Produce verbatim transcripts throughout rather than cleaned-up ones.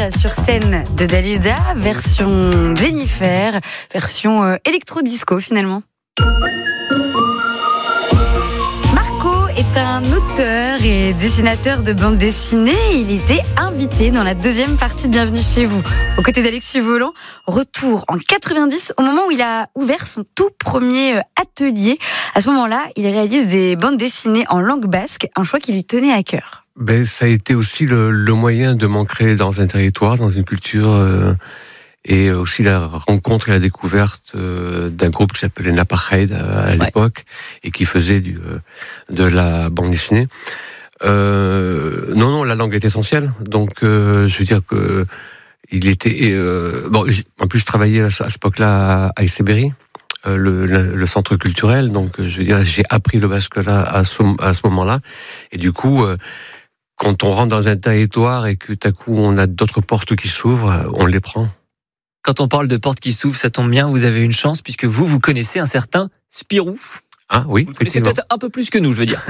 Rire sur scène de Dalida, version Jennifer, version euh, électro-disco finalement. Marco est un auteur et dessinateur de bande dessinée. Il était invité dans la deuxième partie de Bienvenue chez vous. Aux côtés d'Alexis Volant, retour en quatre-vingt-dix au moment où il a ouvert son tout premier atelier. À ce moment-là, il réalise des bandes dessinées en langue basque, un choix qui lui tenait à cœur. Ben, ça a été aussi le, le moyen de m'ancrer dans un territoire, dans une culture, euh, et aussi la rencontre et la découverte euh, d'un groupe qui s'appelait Napartheid à, à l'époque, ouais. et qui faisait du, euh, de la bande dessinée. Euh, non, non, la langue est essentielle. Donc, euh, je veux dire que il était. Euh, bon, en plus, je travaillais à, à cette époque-là à Issy-Berry, euh, le, le, le centre culturel. Donc, je veux dire, j'ai appris le basque là à ce, à ce moment-là, et du coup. Euh, Quand on rentre dans un territoire et que tout à coup on a d'autres portes qui s'ouvrent, on les prend. Quand on parle de portes qui s'ouvrent, ça tombe bien, vous avez une chance puisque vous, vous connaissez un certain Spirou. Ah oui, vous le connaissez peut-être un peu plus que nous, je veux dire.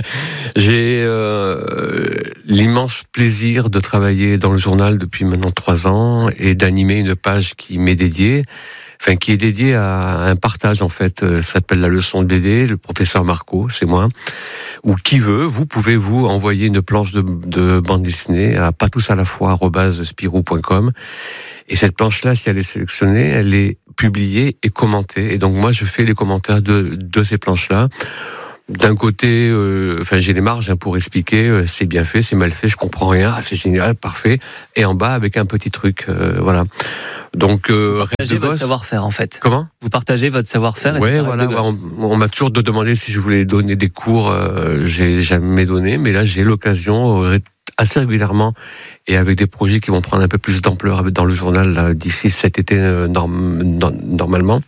J'ai euh, l'immense plaisir de travailler dans le journal depuis maintenant trois ans et d'animer une page qui m'est dédiée. Enfin, qui est dédié à un partage, en fait. Ça s'appelle La Leçon de B D, le professeur Marco, c'est moi. Ou qui veut, vous pouvez vous envoyer une planche de, de bande dessinée à pas tous à la fois, arobase spirou point com. Et cette planche-là, si elle est sélectionnée, elle est publiée et commentée. Et donc, moi, je fais les commentaires de, de ces planches-là. D'un côté, euh, enfin, j'ai les marges hein, pour expliquer, euh, c'est bien fait, c'est mal fait, je comprends rien, ah, c'est génial, parfait. Et en bas, avec un petit truc, euh, voilà. Donc, euh, vous partagez votre gosse. savoir-faire, en fait. Comment ? Vous partagez votre savoir-faire. Et ouais, voilà. On, on m'a toujours demandé si je voulais donner des cours. Euh, j'ai jamais donné, mais là, j'ai l'occasion euh, assez régulièrement et avec des projets qui vont prendre un peu plus d'ampleur dans le journal là, d'ici cet été euh, norm, no, normalement,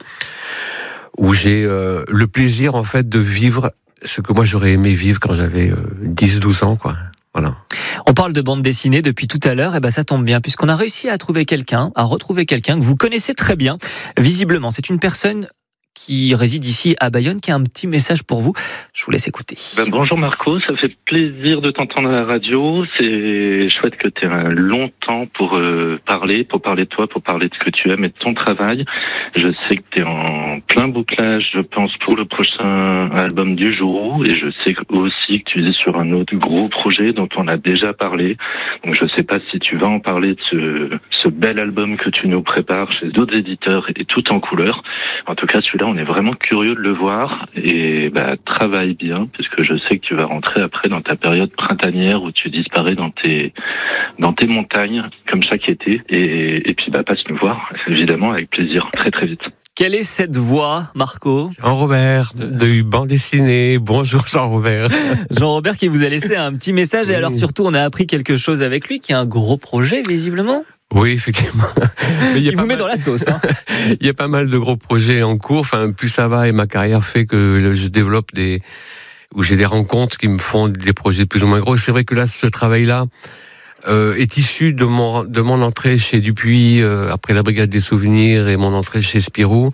où j'ai euh, le plaisir en fait de vivre ce que moi j'aurais aimé vivre quand j'avais euh, dix douze ans, quoi. Voilà. On parle de bande dessinée depuis tout à l'heure, et ben ça tombe bien, puisqu'on a réussi à trouver quelqu'un, à retrouver quelqu'un que vous connaissez très bien. Visiblement, c'est une personne qui réside ici à Bayonne, qui a un petit message pour vous. Je vous laisse écouter. Ben, bonjour Marco, ça fait plaisir de t'entendre à la radio. C'est chouette que tu aies longtemps pour euh, parler, pour parler de toi, pour parler de ce que tu aimes et de ton travail. Je sais que tu es en plein bouclage, je pense, pour le prochain album du jour. Et je sais aussi que tu es sur un autre gros projet dont on a déjà parlé. Donc je sais pas si tu vas en parler de ce, ce bel album que tu nous prépares chez d'autres éditeurs et tout en couleur. En tout cas, celui-là, on est vraiment curieux de le voir et bah, travaille bien puisque je sais que tu vas rentrer après dans ta période printanière où tu disparais dans tes dans tes montagnes comme chaque été et, et puis bah passe nous voir évidemment avec plaisir très très vite. Quelle est cette voix, Marco ? Jean-Robert, de bande dessinée. Bonjour Jean-Robert. Jean-Robert qui vous a laissé un petit message oui. Et alors surtout on a appris quelque chose avec lui qui est un gros projet visiblement. Oui, effectivement. Mais il vous met mal... dans la sauce. Hein. Il y a pas mal de gros projets en cours. Enfin, plus ça va et ma carrière fait que je développe des, où j'ai des rencontres qui me font des projets plus ou moins gros. C'est vrai que là, ce travail-là euh, est issu de mon de mon entrée chez Dupuis euh, après la Brigade des Souvenirs et mon entrée chez Spirou.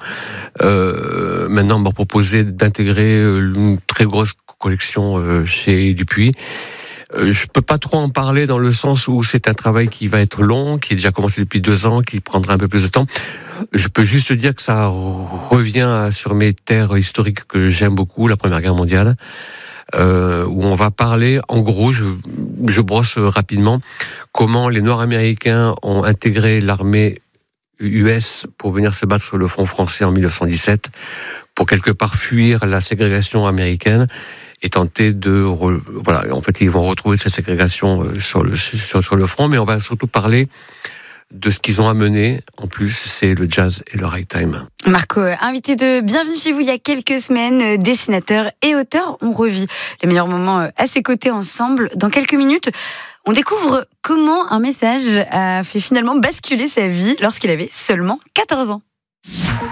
Euh, maintenant, on m'a proposé d'intégrer une très grosse collection euh, chez Dupuis. Je peux pas trop en parler dans le sens où c'est un travail qui va être long, qui est déjà commencé depuis deux ans, qui prendra un peu plus de temps. Je peux juste dire que ça revient sur mes terres historiques que j'aime beaucoup, la Première Guerre mondiale, euh, où on va parler, en gros, je, je brosse rapidement, comment les Noirs américains ont intégré l'armée U S pour venir se battre sur le front français en mille neuf cent dix-sept, pour quelque part fuir la ségrégation américaine. Et tenter de re... voilà, en fait ils vont retrouver cette ségrégation sur le sur, sur le front, mais on va surtout parler de ce qu'ils ont amené. En plus, c'est le jazz et le ragtime. Marco, invité de Bienvenue chez vous il y a quelques semaines, dessinateur et auteur, on revit les meilleurs moments à ses côtés ensemble. Dans quelques minutes, on découvre comment un message a fait finalement basculer sa vie lorsqu'il avait seulement quatorze ans.